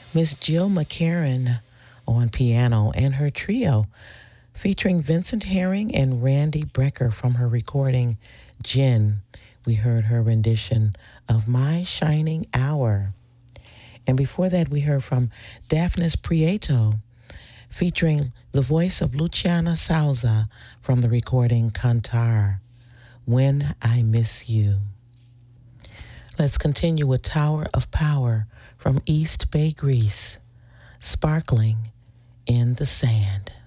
Miss Jill McCarran on piano and her trio featuring Vincent Herring and Randy Brecker from her recording Gin. We heard her rendition of My Shining Hour. And before that, we heard from Daphnis Prieto featuring the voice of Luciana Souza from the recording Cantar, When I Miss You. Let's continue with Tower of Power from East Bay, Greece, Sparkling in the Sand.